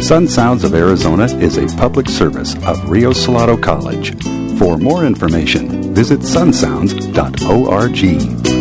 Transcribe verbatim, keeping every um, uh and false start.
Sun Sounds of Arizona is a public service of Rio Salado College. For more information, visit sun sounds dot org.